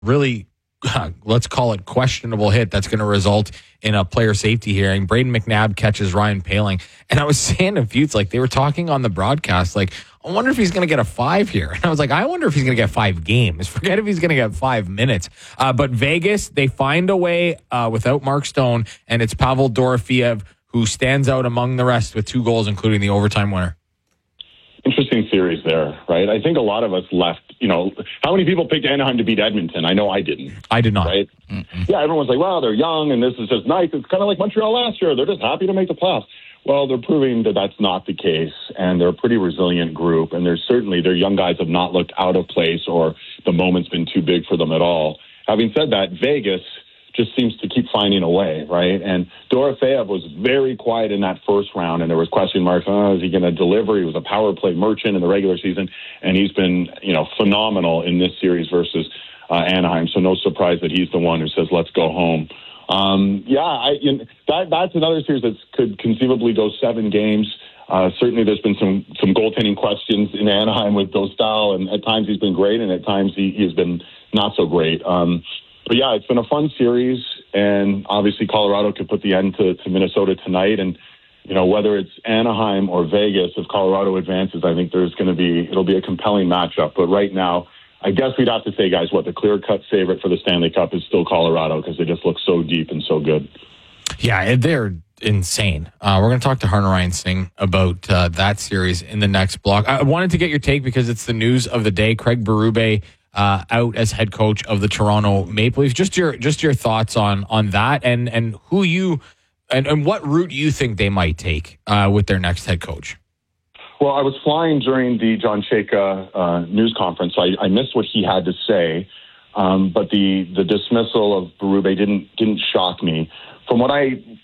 really, let's call it questionable hit that's going to result in a player safety hearing. Braden McNabb catches Ryan Poehling. And I was saying to Feuds, like, they were talking on the broadcast, like, I wonder if he's going to get a 5 here. And I was like, I wonder if he's going to get 5 games. Forget if he's going to get 5 minutes. But Vegas, they find a way without Mark Stone, and it's Pavel Dorofeev who stands out among the rest with 2 goals, including the overtime winner. Interesting series there, right? I think a lot of us left, how many people picked Anaheim to beat Edmonton? I know I didn't. I did not. Right? Yeah, everyone's like, well, they're young and this is just nice. It's kind of like Montreal last year. They're just happy to make the playoffs. Well, they're proving that that's not the case, and they're a pretty resilient group, and their young guys have not looked out of place or the moment's been too big for them at all. Having said that, Vegas just seems to keep finding a way, right? And Dorofeev was very quiet in that first round, and there was question marks, is he going to deliver? He was a power play merchant in the regular season, and he's been, phenomenal in this series versus Anaheim. So no surprise that he's the one who says, let's go home. That's another series that could conceivably go 7 games. Certainly there's been some goaltending questions in Anaheim with Dostal, and at times he's been great, and at times he has been not so great. But yeah, it's been a fun series, and obviously Colorado could put the end to Minnesota tonight. And, whether it's Anaheim or Vegas, if Colorado advances, I think it'll be a compelling matchup. But right now, I guess we'd have to say, guys, the clear-cut favorite for the Stanley Cup is still Colorado because they just look so deep and so good. Yeah, they're insane. We're going to talk to Harnarayan Singh about that series in the next block. I wanted to get your take because it's the news of the day. Craig Berube out as head coach of the Toronto Maple Leafs. Just your thoughts on that and who you and what route you think they might take with their next head coach. Well, I was flying during the John Chayka news conference, so I missed what he had to say. But the dismissal of Berube didn't shock me. From what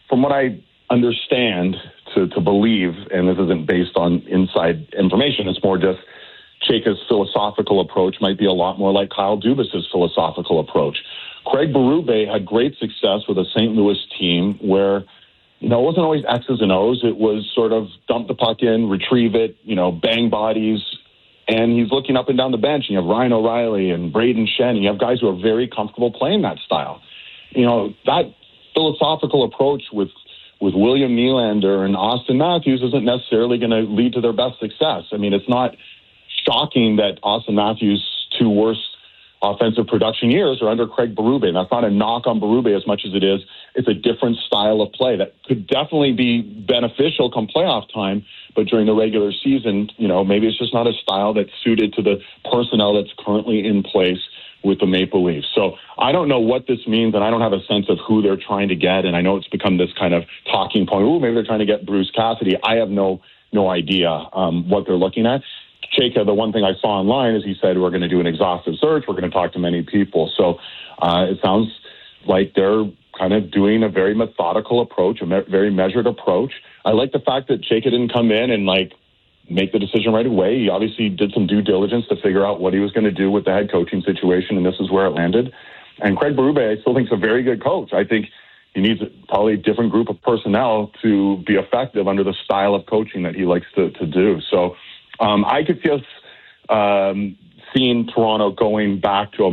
I understand to believe, and this isn't based on inside information, it's more just Chayka's philosophical approach might be a lot more like Kyle Dubas's philosophical approach. Craig Berube had great success with a St. Louis team where, it wasn't always X's and O's. It was sort of dump the puck in, retrieve it, bang bodies. And he's looking up and down the bench, and you have Ryan O'Reilly and Braden Shen, and you have guys who are very comfortable playing that style. That philosophical approach with William Nylander and Austin Matthews isn't necessarily going to lead to their best success. I mean, it's not shocking that Austin Matthews' 2 worst offensive production years are under Craig Berube. And that's not a knock on Berube as much as it is. It's a different style of play that could definitely be beneficial come playoff time. But during the regular season, maybe it's just not a style that's suited to the personnel that's currently in place with the Maple Leafs. So I don't know what this means, and I don't have a sense of who they're trying to get. And I know it's become this kind of talking point. Maybe they're trying to get Bruce Cassidy. I have no idea what they're looking at. Chayka, the one thing I saw online is he said, we're going to do an exhaustive search. We're going to talk to many people. So it sounds like they're kind of doing a very methodical approach, a very measured approach. I like the fact that Chayka didn't come in and make the decision right away. He obviously did some due diligence to figure out what he was going to do with the head coaching situation, and this is where it landed. And Craig Berube, I still think, is a very good coach. I think he needs probably a different group of personnel to be effective under the style of coaching that he likes to do. So I could see us seeing Toronto going back to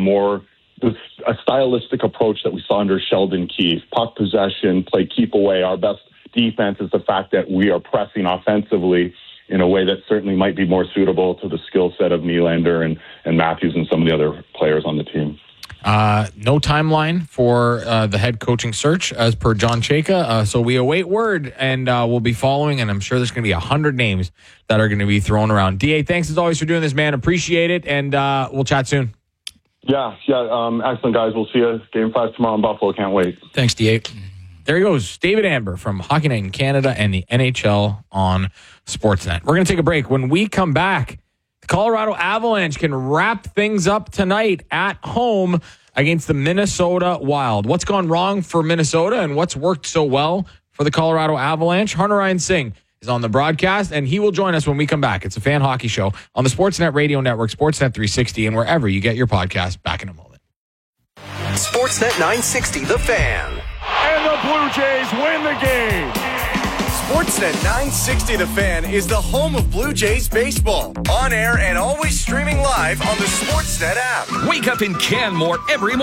a stylistic approach that we saw under Sheldon Keefe. Puck possession, play keep away. Our best defense is the fact that we are pressing offensively in a way that certainly might be more suitable to the skill set of Nylander and Matthews and some of the other players on the team. No timeline for the head coaching search as per John Chayka. So we await word, and we'll be following, and I'm sure there's going to be 100 names that are going to be thrown around. DA, thanks as always for doing this, man. Appreciate it, and we'll chat soon. Yeah. Excellent, guys. We'll see you Game 5 tomorrow in Buffalo. Can't wait. Thanks, DA. There he goes, David Amber from Hockey Night in Canada and the NHL on Sportsnet. We're going to take a break. When we come back, the Colorado Avalanche can wrap things up tonight at home against the Minnesota Wild. What's gone wrong for Minnesota and what's worked so well for the Colorado Avalanche? Harnarayan Singh is on the broadcast, and he will join us when we come back. It's a Fan Hockey Show on the Sportsnet Radio Network, Sportsnet 360, and wherever you get your podcast. Back in a moment. Sportsnet 960, The Fan. And the Blue Jays win the game. Sportsnet 960 The Fan is the home of Blue Jays baseball. On air and always streaming live on the Sportsnet app. Wake up in Canmore every morning.